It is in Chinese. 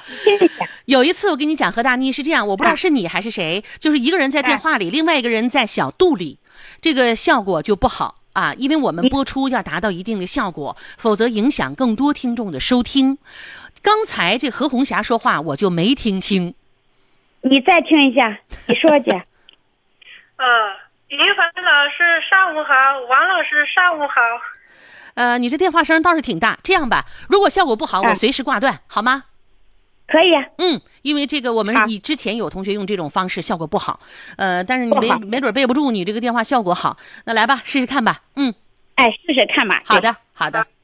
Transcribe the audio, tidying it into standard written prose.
谢谢。 有一次我跟你讲，何大妮是这样，我不知道是你还是谁，就是一个人在电话里，另外一个人在小肚里，这个效果就不好啊，因为我们播出要达到一定的效果，否则影响更多听众的收听。刚才这何红霞说话我就没听清， 你再听一下，你说姐。 于凡老师上午好，王老师上午好。 你这电话声倒是挺大，这样吧，如果效果不好，我随时挂断，好吗？ 可以啊。 因为这个我们你之前有同学用这种方式效果不好，但是你没准背不住你这个电话效果好，那来吧，试试看吧。 哎，试试看吧。 好的，好的。